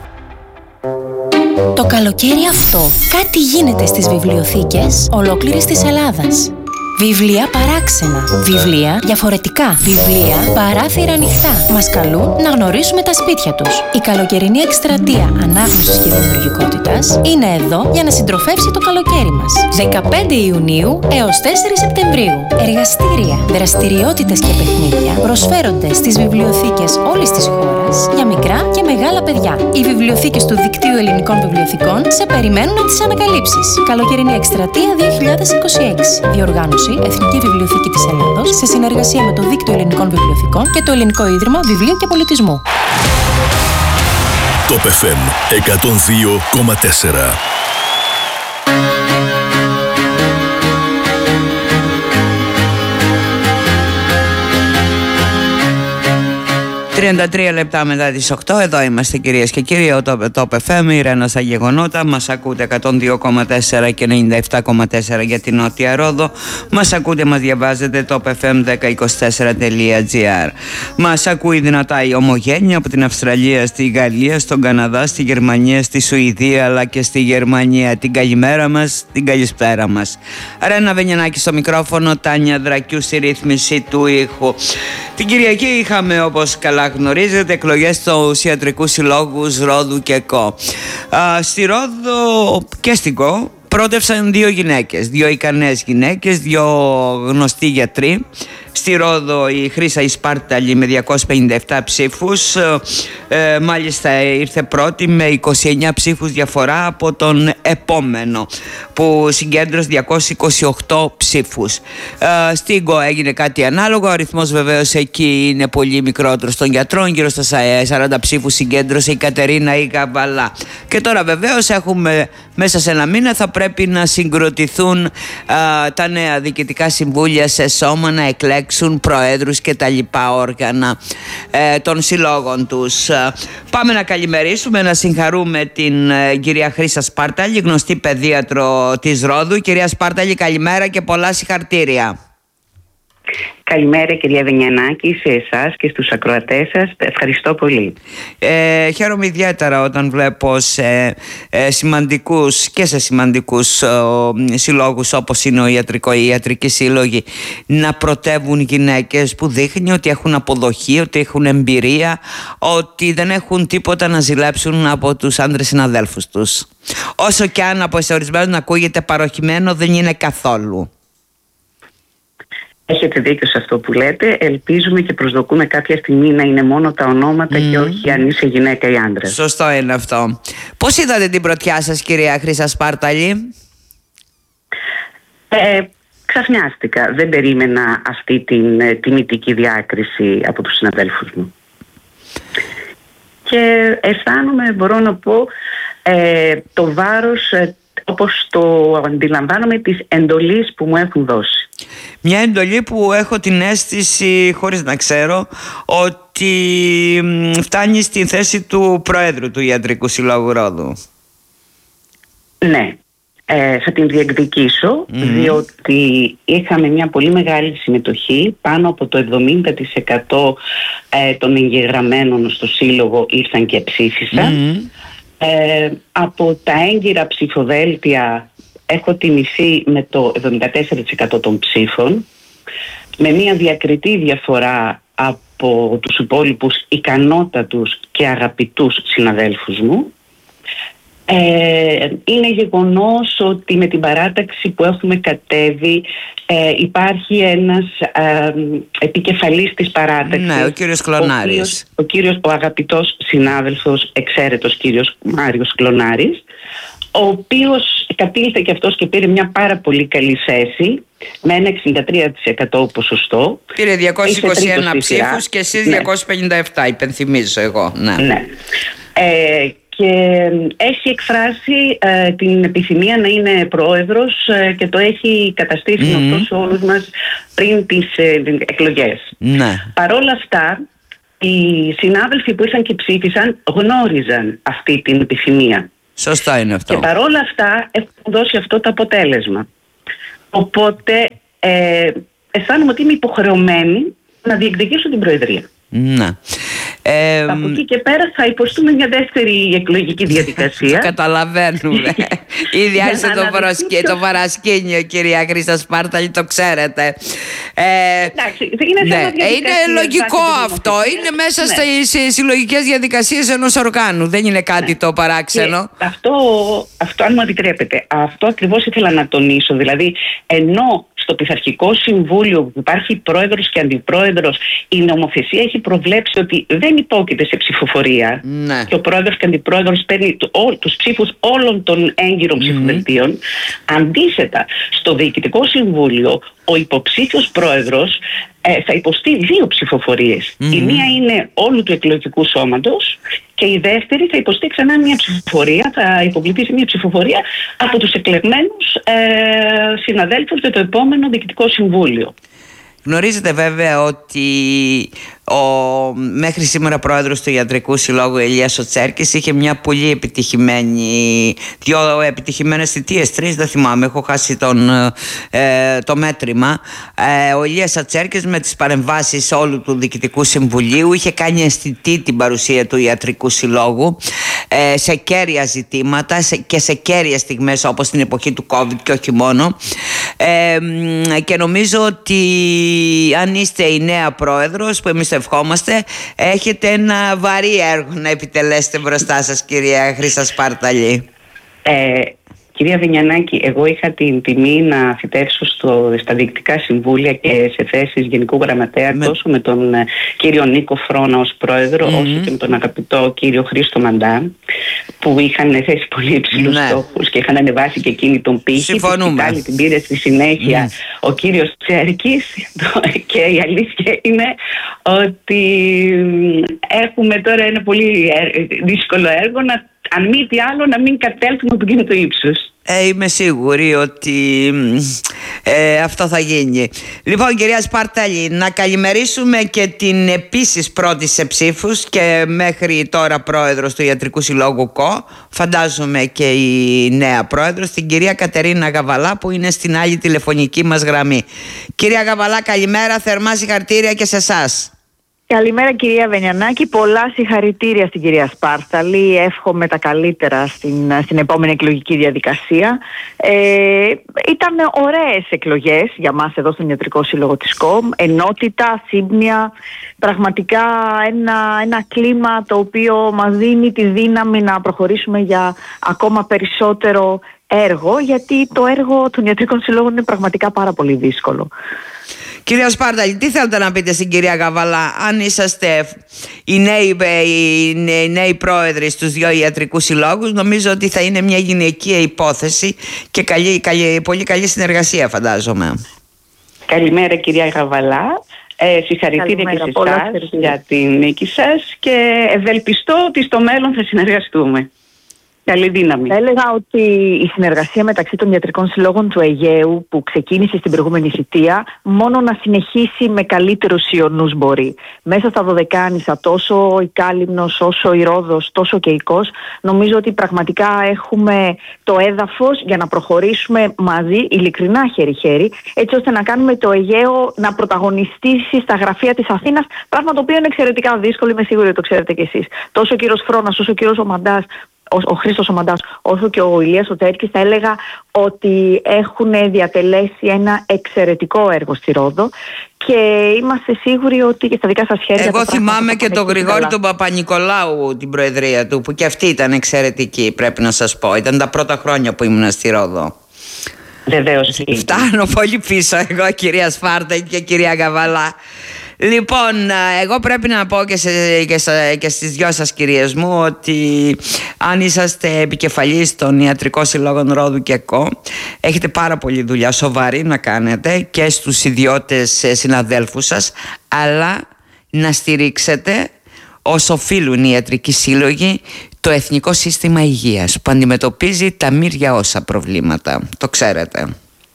Το καλοκαίρι αυτό κάτι γίνεται στις βιβλιοθήκες ολόκληρης της Ελλάδας. Βιβλία παράξενα, βιβλία διαφορετικά, βιβλία παράθυρα ανοιχτά. Μας καλούν να γνωρίσουμε τα σπίτια τους. Η καλοκαιρινή εκστρατεία ανάγνωσης και δημιουργικότητας είναι εδώ για να συντροφεύσει το καλοκαίρι μας. δεκαπέντε Ιουνίου έως τέσσερις Σεπτεμβρίου. Εργαστήρια, δραστηριότητες και παιχνίδια προσφέρονται στις βιβλιοθήκες όλης της χώρας για μικρά και μεγάλα παιδιά. Οι βιβλιοθήκες του Δικτύου Ελληνικών Βιβλιοθηκών σε περιμένουν να τις ανακαλύψεις. Καλοκαιρινή εκστρατεία δύο χιλιάδες είκοσι έξι. Διοργάνωση Εθνική Βιβλιοθήκη της Ελλάδος σε συνεργασία με το Δίκτυο Ελληνικών Βιβλιοθηκών και το Ελληνικό Ίδρυμα Βιβλίου και Πολιτισμού. Top εφ εμ εκατόν δύο κόμμα τέσσερα. τριάντα τρία λεπτά μετά τις οκτώ, εδώ είμαστε κυρίες και κύριοι, ο Top εφ εμ, η Ρένα στα γεγονότα. Μας ακούτε εκατόν δύο κόμμα τέσσερα και ενενήντα επτά κόμμα τέσσερα για την Νότια Ρόδο. Μας ακούτε, μας διαβάζετε top εφ εμ δέκα είκοσι τέσσερα τελεία τζι άρ. Μας ακούει δυνατά η Ομογένεια από την Αυστραλία στη Γαλλία, στον Καναδά, στη Γερμανία, στη Σουηδία αλλά και στη Γερμανία. Την καλημέρα μας, την καλησπέρα μας. Ρένα Βενιανάκη στο μικρόφωνο, Τάνια Δρακιού στη ρύθμιση του ήχου. Την Κυριακή είχαμε, όπως καλά γνωρίζετε, εκλογές στους ιατρικούς συλλόγους Ρόδου και Κο. Α, στη Ρόδο και στην Κο πρότευσαν δύο γυναίκες, δύο ικανές γυναίκες, δύο γνωστοί γιατροί. Στη Ρόδο η Χρύσα η Σπάρταλη με διακόσιους πενήντα επτά ψήφους, ε, μάλιστα ήρθε πρώτη με είκοσι εννέα ψήφους διαφορά από τον επόμενο που συγκέντρωσε διακόσιους είκοσι οκτώ ψήφους. Ε, στην Κο έγινε κάτι ανάλογο, ο αριθμός βεβαίως εκεί είναι πολύ μικρότερος των γιατρών, γύρω στα σαράντα ψήφους συγκέντρωσε η Κατερίνα η Γαβαλά. Και τώρα βεβαίως έχουμε μέσα σε ένα μήνα θα πρέπει να συγκροτηθούν ε, τα νέα διοικητικά συμβούλια σε σώμα, να εκλέξουν προέδρους και τα λοιπά όργανα ε, των συλλόγων τους. Ε, πάμε να καλημερίσουμε, να συγχαρούμε την ε, κυρία Χρύσα Σπάρταλη, γνωστή παιδίατρο της Ρόδου. Κυρία Σπάρταλη, καλημέρα και πολλά συγχαρτήρια. Καλημέρα κυρία Βενιανάκη, σε εσάς και στους ακροατές σας. Ευχαριστώ πολύ. Ε, χαίρομαι ιδιαίτερα όταν βλέπω σε ε, σημαντικούς και σε σημαντικούς ε, συλλόγους όπως είναι ο ιατρικό, οι ιατρικοί σύλλογοι να πρωτεύουν γυναίκες, που δείχνει ότι έχουν αποδοχή, ότι έχουν εμπειρία, ότι δεν έχουν τίποτα να ζηλέψουν από τους άντρες συναδέλφους τους. Όσο και αν από ορισμένους να ακούγεται παροχημένο, δεν είναι καθόλου. Έχετε δίκιο σε αυτό που λέτε. Ελπίζουμε και προσδοκούμε κάποια στιγμή να είναι μόνο τα ονόματα mm. και όχι αν είσαι γυναίκα ή άντρα. Σωστό είναι αυτό. Πώς είδατε την πρωτιά σας, κυρία Χρύσα Σπάρταλη? Ε, ξαφνιάστηκα. Δεν περίμενα αυτή την τιμητική διάκριση από τους συναδέλφους μου. Και αισθάνομαι, μπορώ να πω, ε, το βάρος, ε, όπως το αντιλαμβάνομαι, της εντολής που μου έχουν δώσει. Μια εντολή που έχω την αίσθηση, χωρίς να ξέρω, ότι φτάνει στη θέση του Προέδρου του Ιατρικού Συλλόγου Ρόδου. Ναι, ε, θα την διεκδικήσω, mm. διότι είχαμε μια πολύ μεγάλη συμμετοχή. Πάνω από το εβδομήντα τοις εκατό ε, των εγγεγραμμένων στο Σύλλογο ήρθαν και ψήφισαν. Mm. Ε, από τα έγκυρα ψηφοδέλτια έχω τιμηθεί με το εβδομήντα τέσσερα τοις εκατό των ψήφων, με μια διακριτή διαφορά από τους υπόλοιπους ικανότατους και αγαπητούς συναδέλφους μου. Ε, είναι γεγονός ότι με την παράταξη που έχουμε κατέβει ε, υπάρχει ένας ε, επικεφαλής της παράταξης. Ναι, ο κύριος Κλωνάρης. Ο, κύριος, ο, κύριος, ο αγαπητός συνάδελφος, εξαίρετος κύριος Μάριος Κλωνάρης, ο οποίος κατήλθε και αυτός και πήρε μια πάρα πολύ καλή θέση με ένα εξήντα τρία τοις εκατό ποσοστό. Πήρε διακόσιους είκοσι ένα ψήφους και εσείς ναι. διακόσιους πενήντα επτά, υπενθυμίζω εγώ. Ναι. ναι. Ε, και έχει εκφράσει ε, την επιθυμία να είναι πρόεδρος ε, και το έχει καταστήσει mm-hmm. αυτό σε όλους μας πριν τις ε, εκλογές. Ναι. Παρόλα αυτά, οι συνάδελφοι που ήρθαν και ψήφισαν γνώριζαν αυτή την επιθυμία. Σωστά είναι αυτό. Και παρόλα αυτά έχουν δώσει αυτό το αποτέλεσμα. Οπότε ε, αισθάνομαι ότι είμαι υποχρεωμένη να διεκδικήσω την Προεδρία. Ναι. Ε, από εκεί και πέρα θα υποστούμε μια δεύτερη εκλογική διαδικασία. Καταλαβαίνουμε. Ήδη άρχισε το, προσκύ, το παρασκήνιο, κυρία Χρύσα Σπάρταλη, το ξέρετε. Ε, Εντάξει, είναι, ναι, είναι λογικό αυτό. Είναι μέσα ναι. στις συλλογικές διαδικασίες ενός οργάνου. Δεν είναι κάτι ναι. το παράξενο. Αυτό, αυτό, αν μου επιτρέπετε, αυτό ακριβώς ήθελα να τονίσω. Δηλαδή, ενώ στο Πειθαρχικό Συμβούλιο που υπάρχει πρόεδρος και αντιπρόεδρος, η νομοθεσία έχει προβλέψει ότι δεν υπόκειται σε ψηφοφορία ναι. και ο πρόεδρος και αντιπρόεδρος παίρνει τους ψήφους όλων των έγκυρων mm-hmm. ψηφοδελτίων. Αντίθετα, στο Διοικητικό Συμβούλιο ο υποψήφιος πρόεδρος ε, θα υποστεί δύο ψηφοφορίες. Mm-hmm. Η μία είναι όλου του εκλογικού σώματος και η δεύτερη θα υποστεί ξανά μια ψηφοφορία, θα υποβληθεί σε μια ψηφοφορία από τους εκλεγμένους ε, συναδέλφους για το επόμενο Διοικητικό Συμβούλιο. Γνωρίζετε βέβαια ότι ο μέχρι σήμερα πρόεδρος του Ιατρικού Συλλόγου Ηλίας ο Τσέρκης είχε μια πολύ επιτυχημένη, δύο επιτυχημένες θητείες, τρεις δεν θυμάμαι, έχω χάσει τον, ε, το μέτρημα. Ε, ο Ηλίας Τσέρκης με τις παρεμβάσεις όλου του Διοικητικού Συμβουλίου είχε κάνει αισθητή την παρουσία του Ιατρικού Συλλόγου ε, σε κέρια ζητήματα σε, και σε κέρια στιγμές όπως την εποχή του COVID και όχι μόνο. Ε, και νομίζω ότι αν είστε η νέα πρόεδρος, που εμείς το ευχόμαστε, έχετε ένα βαρύ έργο να επιτελέσετε μπροστά σας, κυρία Χρύσα Σπάρταλη. Ε, κυρία Βενιανάκη, εγώ είχα την τιμή να θητεύσω στο, στα διοικητικά συμβούλια και σε θέσεις γενικού γραμματέα με... τόσο με τον ε, κύριο Νίκο Φρόνα ως πρόεδρο, mm-hmm. όσο και με τον αγαπητό κύριο Χρήστο Μαντά, που είχαν θέσει πολύ υψηλούς ναι. στόχους και είχαν ανεβάσει και εκείνη τον πύχη. Συμφωνούμε. Την, την πήρε στη συνέχεια mm. ο κύριος Τσέρκης και η αλήθεια είναι ότι έχουμε τώρα ένα πολύ δύσκολο έργο να αν μη τι άλλο, να μην κατέλθουμε από εκείνο το ύψος. Ε, είμαι σίγουρη ότι ε, αυτό θα γίνει. Λοιπόν, κυρία Σπαρτάλη, να καλημερίσουμε και την επίσης πρώτη σε ψήφους και μέχρι τώρα πρόεδρος του Ιατρικού Συλλόγου ΚΟ, φαντάζομαι και η νέα πρόεδρος, την κυρία Κατερίνα Γαβαλά, που είναι στην άλλη τηλεφωνική μας γραμμή. Κυρία Γαβαλά, καλημέρα, θερμά συγχαρητήρια και σε εσάς. Καλημέρα κυρία Βενιανάκη, πολλά συγχαρητήρια στην κυρία Σπάρταλη, εύχομαι τα καλύτερα στην, στην επόμενη εκλογική διαδικασία. Ε, ήταν ωραίες εκλογές για μας εδώ στον Ιατρικό Σύλλογο της ΚΟΜ, ενότητα, σύμπνοια, πραγματικά ένα, ένα κλίμα το οποίο μας δίνει τη δύναμη να προχωρήσουμε για ακόμα περισσότερο έργο, γιατί το έργο των Ιατρικών Συλλόγων είναι πραγματικά πάρα πολύ δύσκολο. Κυρία Σπάρταλη, τι θέλετε να πείτε στην κυρία Γαβαλά, αν είσαστε οι νέοι, οι νέοι πρόεδροι στους δύο ιατρικούς συλλόγους? Νομίζω ότι θα είναι μια γυναικεία υπόθεση και καλή, καλή, πολύ καλή συνεργασία, φαντάζομαι. Καλημέρα κυρία Γαβαλά. Ε, συγχαρητήρια και σε εσάς για την νίκη σας και ευελπιστώ ότι στο μέλλον θα συνεργαστούμε. Καλή δύναμη. Θα έλεγα ότι η συνεργασία μεταξύ των ιατρικών συλλόγων του Αιγαίου που ξεκίνησε στην προηγούμενη θητεία μόνο να συνεχίσει με καλύτερους ιονούς μπορεί. Μέσα στα Δωδεκάνησα, τόσο η Κάλυμνος όσο η Ρόδος τόσο και η Κος, νομίζω ότι πραγματικά έχουμε το έδαφος για να προχωρήσουμε μαζί, ειλικρινά χέρι-χέρι, έτσι ώστε να κάνουμε το Αιγαίο να πρωταγωνιστήσει στα γραφεία της Αθήνας, πράγμα το οποίο είναι εξαιρετικά δύσκολο, είμαι σίγουρη ότι το ξέρετε κι εσείς. Τόσο ο κύριος Φρόνας όσο ο κύριος Ομαντάς, ο Χρήστος Ομαντάς, όσο και ο Ηλίας ο Τέρκης, θα έλεγα ότι έχουν διατελέσει ένα εξαιρετικό έργο στη Ρόδο και είμαστε σίγουροι ότι και στα δικά σας χέρια... Εγώ θυμάμαι και τον Γρηγόρη τον Παπα-Νικολάου, την προεδρία του, που και αυτή ήταν εξαιρετική, πρέπει να σας πω. Ήταν τα πρώτα χρόνια που ήμουν στη Ρόδο. Βεβαίως. Φτάνω πολύ πίσω εγώ, κυρία Σπάρτα και κυρία Γαβαλά. Λοιπόν, εγώ πρέπει να πω και, σε, και, σε, και στις δυο σας κυρίες μου ότι αν είσαστε επικεφαλής των Ιατρικών Συλλόγων Ρόδου και ΚΟ, έχετε πάρα πολλή δουλειά σοβαρή να κάνετε και στους ιδιώτες συναδέλφους σας, αλλά να στηρίξετε όσο οφείλουν οι ιατρικοί σύλλογοι το Εθνικό Σύστημα Υγείας που αντιμετωπίζει τα μύρια όσα προβλήματα. Το ξέρετε.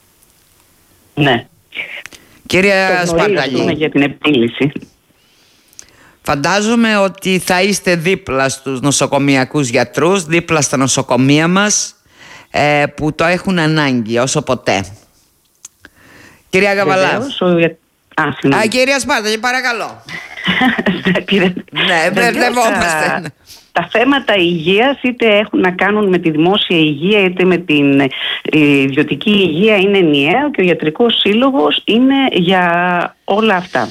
Ναι. Κυρία Σπαρταλή, για την επίλυση. Φαντάζομαι ότι θα είστε δίπλα στους νοσοκομιακούς γιατρούς, δίπλα στα νοσοκομεία μας ε, που το έχουν ανάγκη όσο ποτέ. Κυρία Γαβαλά. Α, Α, κυρία Σπάρταλη, παρακαλώ. Ναι, μπερδευόμαστε. Τα θέματα υγείας είτε έχουν να κάνουν με τη δημόσια υγεία είτε με την ιδιωτική υγεία είναι ενιαία και ο Ιατρικός Σύλλογος είναι για όλα αυτά.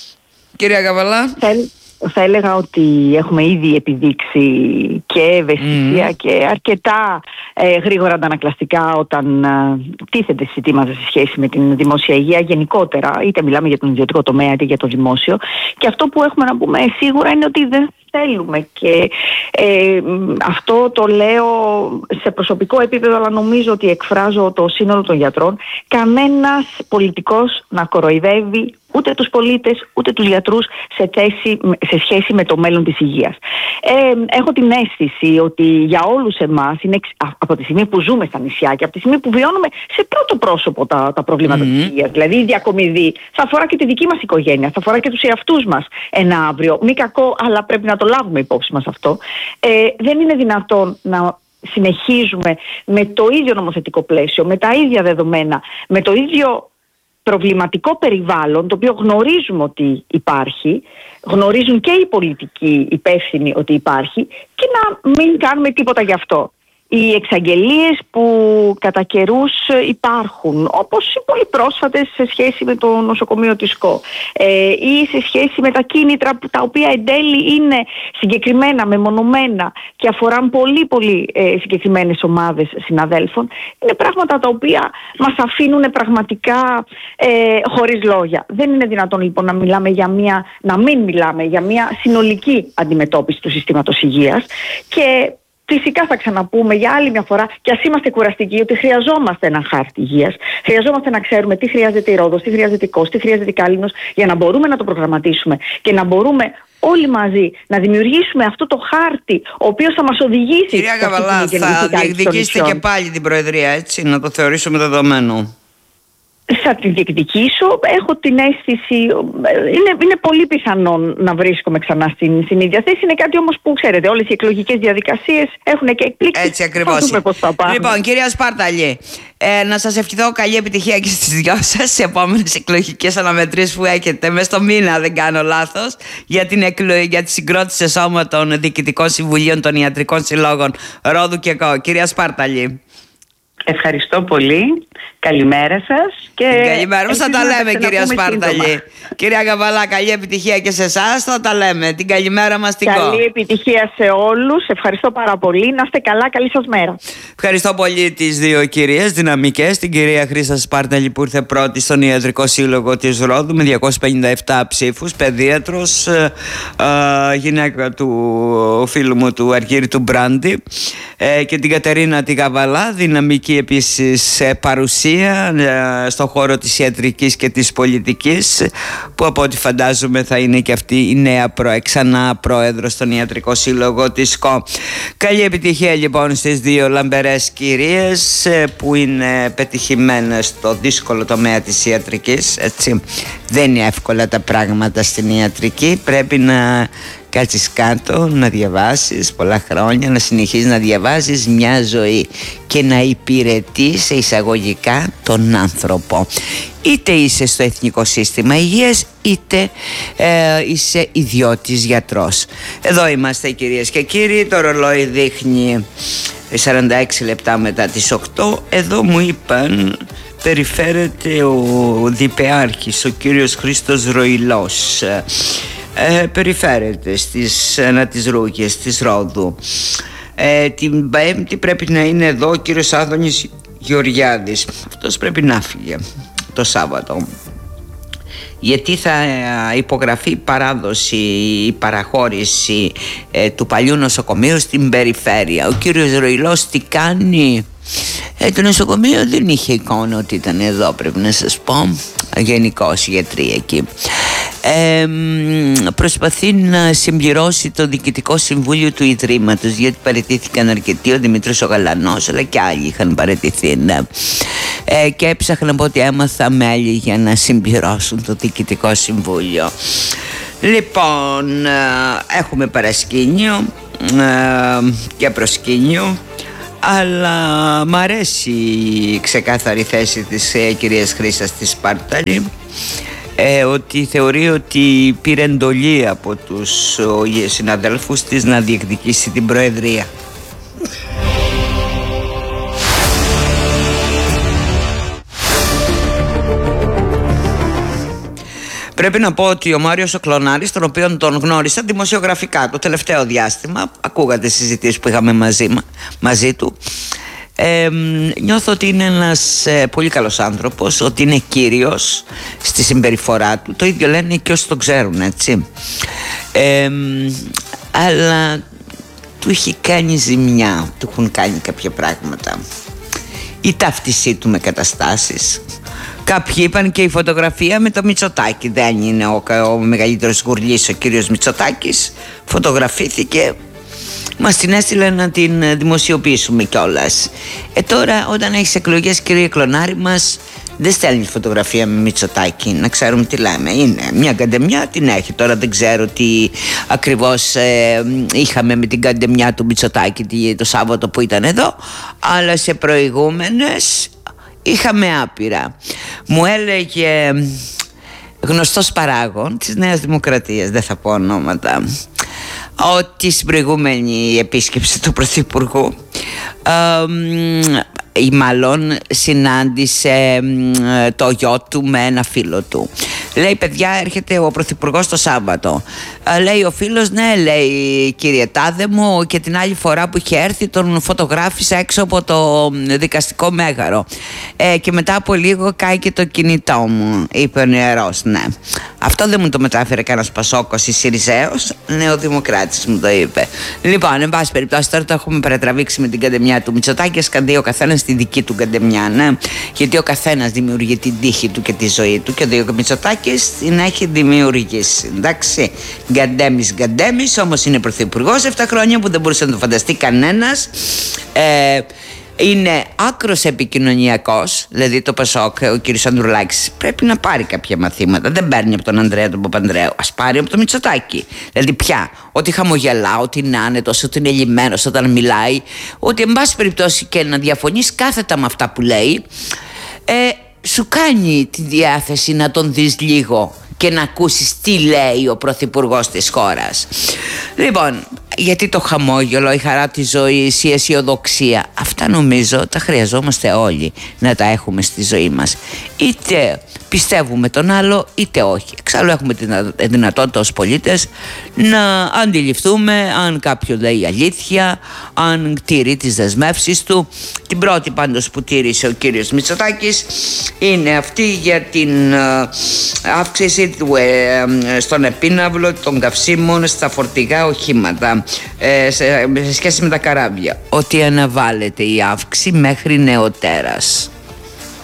Κυρία Γαβαλά. Θα, θα έλεγα ότι έχουμε ήδη επιδείξει και ευαισθησία mm. και αρκετά ε, γρήγορα αντανακλαστικά όταν ε, τίθεται ζητήματα σε σχέση με την δημόσια υγεία γενικότερα, είτε μιλάμε για τον ιδιωτικό τομέα είτε για το δημόσιο. Και αυτό που έχουμε να πούμε σίγουρα είναι ότι δεν θέλουμε και ε, αυτό το λέω σε προσωπικό επίπεδο, αλλά νομίζω ότι εκφράζω το σύνολο των γιατρών, κανένας πολιτικός να κοροϊδεύει ούτε τους πολίτες ούτε τους γιατρούς σε, θέση, σε σχέση με το μέλλον της υγείας. Ε, έχω την αίσθηση ότι για όλους εμάς είναι από τη στιγμή που ζούμε στα νησιά και από τη στιγμή που βιώνουμε σε πρώτο πρόσωπο τα, τα προβλήματα mm-hmm. της υγείας, δηλαδή η διακομιδή θα αφορά και τη δική μας οικογένεια, θα αφορά και τους εαυτούς μας ένα αύριο. Μη κακό, αλλά πρέπει να το λάβουμε υπόψη μας αυτό. Ε, δεν είναι δυνατόν να συνεχίζουμε με το ίδιο νομοθετικό πλαίσιο, με τα ίδια δεδομένα, με το ίδιο προβληματικό περιβάλλον, το οποίο γνωρίζουμε ότι υπάρχει, γνωρίζουν και οι πολιτικοί υπεύθυνοι ότι υπάρχει, και να μην κάνουμε τίποτα γι' αυτό. Οι εξαγγελίες που κατά καιρούς υπάρχουν, όπως οι πολύ πρόσφατες σε σχέση με το νοσοκομείο της ΚΟ ε, ή σε σχέση με τα κίνητρα τα οποία εν τέλει είναι συγκεκριμένα, μεμονωμένα και αφοράν πολύ πολύ ε, συγκεκριμένες ομάδες συναδέλφων, είναι πράγματα τα οποία μας αφήνουν πραγματικά ε, χωρίς λόγια. Δεν είναι δυνατόν λοιπόν να, μιλάμε για μια, να μην μιλάμε για μια συνολική αντιμετώπιση του συστήματος υγείας και φυσικά θα ξαναπούμε για άλλη μια φορά, και ας είμαστε κουραστικοί, ότι χρειαζόμαστε ένα χάρτη υγείας. Χρειαζόμαστε να ξέρουμε τι χρειάζεται η Ρόδος, τι χρειάζεται η Κος, τι χρειάζεται η Κάλυμνος, για να μπορούμε να το προγραμματίσουμε και να μπορούμε όλοι μαζί να δημιουργήσουμε αυτό το χάρτη, ο οποίος θα μας οδηγήσει. Κυρία Καβαλά, θα διεκδικήσετε και πάλι την Προεδρία, έτσι, να το θεωρήσουμε δεδομένο? Θα τη διεκδικήσω. Έχω την αίσθηση, είναι, είναι πολύ πιθανό να βρίσκομαι ξανά στην, στην ίδια θέση. Είναι κάτι όμως που ξέρετε, όλες οι εκλογικές διαδικασίες έχουν και εκπλήξεις. Έτσι ακριβώς. Λοιπόν, κυρία Σπάρταλη, ε, να σας ευχηθώ καλή επιτυχία και στις δυο σας σε επόμενες εκλογικές αναμετρήσεις που έχετε μέσα στο μήνα, δεν κάνω λάθος, για την, εκλο... για τη συγκρότηση σε σώμα των διοικητικών συμβουλίων των ιατρικών συλλόγων Ρόδου και ΚΟ. Κυρία Σπάρταλη. Ευχαριστώ πολύ. Καλημέρα σας. Και καλημέρα μας, θα τα λέμε κυρία Σπάρταλη. Κυρία Καβαλά, καλή επιτυχία και σε εσάς, θα τα λέμε. Την καλημέρα μας την Καλή επιτυχία σε όλους. Ευχαριστώ πάρα πολύ. Να είστε καλά, καλή σας μέρα. Ευχαριστώ πολύ τις δύο κυρίες δυναμικές. Την κυρία Χρύσα Σπάρταλη που ήρθε πρώτη στον Ιατρικό Σύλλογο της Ρόδου με διακόσιους πενήντα επτά ψήφους, παιδίατρος, ε, ε, γυναίκα του φίλου μου του Αργύρη του Μπράντι, ε, και την Κατερίνα την Καβαλά, δυναμική επίσης ε, παρουσία στον χώρο της ιατρικής και της πολιτικής, που από ό,τι φαντάζομαι θα είναι και αυτή η νέα προ, ξανά πρόεδρος στον Ιατρικό Σύλλογο της ΚΟ. Καλή επιτυχία λοιπόν στις δύο λαμπερές κυρίες που είναι πετυχημένες στο δύσκολο τομέα της ιατρικής, έτσι. Δεν είναι εύκολα τα πράγματα στην ιατρική, πρέπει να κάτσεις κάτω, να διαβάσεις πολλά χρόνια, να συνεχίσεις να διαβάζεις μια ζωή και να υπηρετείς σε εισαγωγικά τον άνθρωπο. Είτε είσαι στο Εθνικό Σύστημα Υγείας, είτε ε, είσαι ιδιώτης γιατρός. Εδώ είμαστε κυρίες και κύριοι, το ρολόι δείχνει σαράντα έξι λεπτά μετά τις οκτώ. Εδώ μου είπαν περιφέρεται ο διπεάρχης, ο κύριος Χρήστος Ροηλός. Ε, περιφέρεται στις Ανατισρούγες της Ρόδου. Ε, την Πέμπτη πρέπει να είναι εδώ ο κύριος Άδωνης Γεωργιάδης. Αυτός πρέπει να φύγει το Σάββατο, γιατί θα υπογραφεί η παράδοση, η παραχώρηση ε, του παλιού νοσοκομείου στην περιφέρεια. Ο κύριος Ροηλός τι κάνει? Ε, το νοσοκομείο δεν είχε εικόνα ότι ήταν εδώ, πρέπει να σας πω. Γενικός γιατροί εκεί. Ε, προσπαθεί να συμπληρώσει το Διοικητικό Συμβούλιο του Ιδρύματος, γιατί παραιτήθηκαν αρκετοί, ο Δημήτρης ο Γαλανός, αλλά και άλλοι είχαν παραιτηθεί, ναι. ε, και έψαχναν από ό,τι έμαθα μέλη για να συμπληρώσουν το Διοικητικό Συμβούλιο. Λοιπόν, ε, έχουμε παρασκήνιο ε, και προσκήνιο, αλλά μ' αρέσει η ξεκάθαρη θέση της ε, κυρίας Χρύσας της Σπάρταλη, ε, ότι θεωρεί ότι πήρε εντολή από τους ο, συναδέλφους της να διεκδικήσει την Προεδρία. Πρέπει να πω ότι ο Μάριος ο Κλωνάρης, τον οποίον τον γνώρισα δημοσιογραφικά το τελευταίο διάστημα, ακούγατε συζητήσεις που είχαμε μαζί, μαζί του, ε, νιώθω ότι είναι ένας ε, πολύ καλός άνθρωπος, ότι είναι κύριος στη συμπεριφορά του. Το ίδιο λένε και όσοι τον ξέρουν, έτσι. Ε, αλλά του έχει κάνει ζημιά, του έχουν κάνει κάποια πράγματα. Η ταύτισή του με καταστάσεις. Κάποιοι είπαν και η φωτογραφία με το Μητσοτάκη. Δεν είναι ο, ο μεγαλύτερος γουρλής ο κύριος Μητσοτάκης. Φωτογραφήθηκε. Μας την έστειλε να την δημοσιοποιήσουμε κιόλας. Ε τώρα όταν έχεις εκλογές, κύριε Κλωνάρη μας, δεν στέλνει φωτογραφία με Μητσοτάκη. Να ξέρουμε τι λέμε. Είναι μια καντεμιά, την έχει. Τώρα δεν ξέρω τι ακριβώς ε, είχαμε με την καντεμιά του Μητσοτάκη το Σάββατο που ήταν εδώ, αλλά σε προηγούμενες είχαμε άπειρα. Μου έλεγε γνωστός παράγων της Νέας Δημοκρατίας, δεν θα πω ονόματα, ότι στην προηγούμενη επίσκεψη του Πρωθυπουργού ή μάλλον συνάντησε το γιο του με ένα φίλο του. Λέει, παιδιά, έρχεται ο Πρωθυπουργός το Σάββατο. Λέει ο φίλος, ναι, λέει, κύριε τάδε μου, και την άλλη φορά που είχε έρθει τον φωτογράφησα έξω από το δικαστικό μέγαρο. Ε, και μετά από λίγο κάει και το κινητό μου, είπε ο νεαρός, ναι. Αυτό δεν μου το μετάφερε κανένας Πασόκος ή Σιριζέος, Νεοδημοκράτης μου το είπε. Λοιπόν, εν πάση περιπτώσει, τώρα το έχουμε παρατραβήξει με την καντεμιά του Μητσοτάκη. Σκαντεί ο καθένας τη δική του καντεμιά, ναι. Γιατί ο καθένας δημιουργεί την τύχη του και τη ζωή του, και ο Μητσοτάκης την έχει δημιουργήσει. Εντάξει. Γκαντέμις, γκαντέμις, όμως είναι πρωθυπουργός εφτά χρόνια που δεν μπορούσε να το φανταστεί κανένας. Ε, είναι άκρος επικοινωνιακός, δηλαδή το Πασόκ, ο κύριος Ανδρουλάκης πρέπει να πάρει κάποια μαθήματα. Δεν παίρνει από τον Ανδρέα τον Παπανδρέου, ας πάρει από το Μητσοτάκη. Δηλαδή πια, ότι χαμογελά, ότι είναι άνετος, ότι είναι λυμμένος όταν μιλάει, ότι εν πάση περιπτώσει και να διαφωνείς κάθετα με αυτά που λέει, ε, σου κάνει τη διάθεση να τον δεις λίγο και να ακούσεις τι λέει ο πρωθυπουργός της χώρας. Λοιπόν, γιατί το χαμόγελο, η χαρά της ζωής, η αισιοδοξία, αυτά νομίζω τα χρειαζόμαστε όλοι να τα έχουμε στη ζωή μας. Είτε πιστεύουμε τον άλλο είτε όχι. Εξάλλου έχουμε τη δυνατότητα ως πολίτες να αντιληφθούμε αν κάποιο λέει αλήθεια, αν τηρεί τις δεσμεύσεις του. Την πρώτη πάντως που τήρησε ο κύριος Μητσοτάκης είναι αυτή για την αύξηση του, ε, στον επίναυλο των καυσίμων στα φορτηγά οχήματα, ε, σε, σε σχέση με τα καράβια, ότι αναβάλλεται η αύξηση μέχρι νεοτέρας.